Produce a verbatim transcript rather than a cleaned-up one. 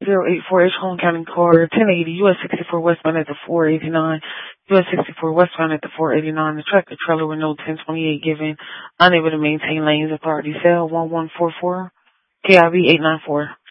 zero eight four H Home County Car ten eighty U S sixty-four westbound at the four eighty-nine U S sixty-four westbound at the four eighty-nine. The tractor trailer with no ten twenty-eight given, unable to maintain lanes. Authority cell one one four four K I V eight nine four.